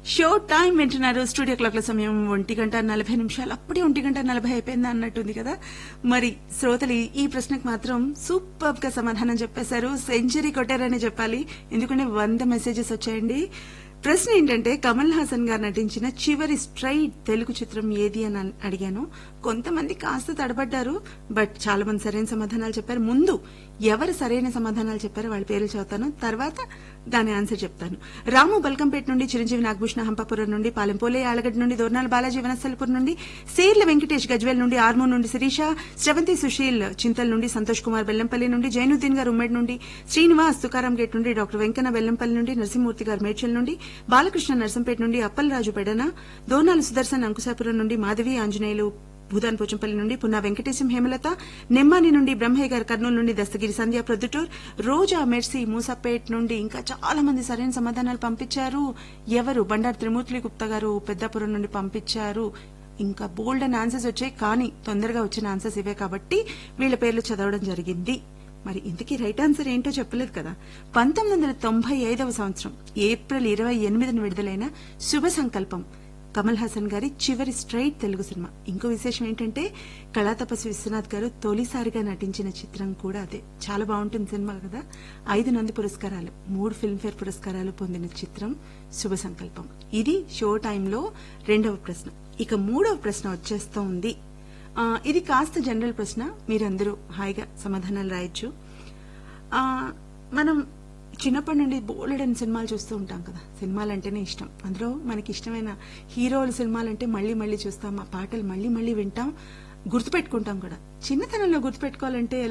Show time వింటున్నారు. Studio clock లో సమయం 1:40 అప్పుడే 1:40 అయిపోయింది అన్నట్టుంది కదా. మరి శ్రోతలు ఈ ప్రశ్నకు మాత్రం సూపర్ గా సమాధానం చెప్పేశారు. సెంచరీ కొట్టారని చెప్పాలి, ఎందుకంటే 100 మెసేజెస్ వచ్చాయండి. ప్రశ్న ఏంటంటే కమల్ హాసన్ గారు నటించిన చివరి స్ట్రైట్ తెలుగు చిత్రం ఏది అని అడిగాను. కొంతమంది కాస్త తడబడ్డారు, బట్ చాలా మంది సరైన సమాధానాలు చెప్పారు. ముందు ఎవరు సరైన సమాధానాలు చెప్పారో వాళ్ళ పేర్లు చదువుతాను, తర్వాత దాని ఆన్సర్ చెప్తాను. రాము బల్కంపేట నుండి, చిరంజీవి నాగభూషణ హంపాపురం నుండి, పాలెంపోలే ఆలగడ్డ నుండి, దోర్నాల బాలాజీ వనస్థలపురం నుండి, సేర్ల వెంకటేష్ గజ్వేల్ నుండి, ఆర్మూర్ నుండి శిరీష, శ్రవంతి సుశీల్ చింతల్ నుండి, సంతోష్ కుమార్ బెల్లంపల్లి నుండి, జైనుద్దీన్ గారు ఉమ్మడి నుండి, శ్రీనివాస్ తుకారం గేట్ నుండి, డాక్టర్ వెంకన్న బెల్లంపల్లి నుండి, నరసింహమూర్తి గారు మేడ్చల్ నుండి, బాలకృష్ణ నర్సంపేట నుండి, అప్పలరాజు పెడన, దోర్నాల సుదర్శన్ అంకుశాపురం నుండి, మాధవి ఆంజనేయులు భూదాన్ పోచంపల్లి నుండి, పున్నా వెంకటేశం హేమలత నెమ్మాని నుండి, బ్రహ్మయ్య గారు కర్నూలు నుండి, దస్తగిరి సంధ్య ప్రొద్దుటూర్, రోజా మెర్సీ మూసాపేట్ నుండి, ఇంకా చాలా మంది సరైన సమాధానాలు పంపించారు. ఎవరు? బండారు త్రిమూర్తులు గుప్తా గారు పెద్దాపురం నుండి పంపించారు. ఇంకా బోల్డ్ అండ్ ఆన్సర్స్ వచ్చాయి, కానీ తొందరగా వచ్చిన ఆన్సర్స్ ఇవే కాబట్టి వీళ్ల పేర్లు చదవడం జరిగింది. మరి ఇంతకీ రైట్ ఆన్సర్ ఏంటో చెప్పలేదు కదా. 1995వ సంవత్సరం ఏప్రిల్ 28న విడుదలైన శుభ సంకల్పం కమల్ హాసన్ గారి చివరి స్ట్రైట్ తెలుగు సినిమా. ఇంకో విశేషం ఏంటంటే కళాతపస్వి విశ్వనాథ్ గారు తొలిసారిగా నటించిన చిత్రం కూడా అదే. చాలా బాగుంటుంది సినిమా కదా. 5 నంది పురస్కారాలు, 3 ఫిల్మ్ఫేర్ పురస్కారాలు పొందిన చిత్రం శుభ సంకల్పం. ఇది షో టైంలో 2వ ప్రశ్న. ఇక 3వ ప్రశ్న వచ్చేస్తోంది. ఇది కాస్త జనరల్ ప్రశ్న, మీరందరూ హాయిగా సమాధానాలు రాయొచ్చు. మనం చిన్నప్పటి నుండి బోలెడని సినిమాలు చూస్తూ ఉంటాం కదా. సినిమాలంటేనే ఇష్టం. అందులో మనకి ఇష్టమైన హీరోల సినిమాలంటే మళ్లీ మళ్లీ చూస్తాం, ఆ పాటలు మళ్లీ మళ్లీ వింటాం, గుర్తుపెట్టుకుంటాం కూడా. చిన్నతనంలో గుర్తుపెట్టుకోవాలంటే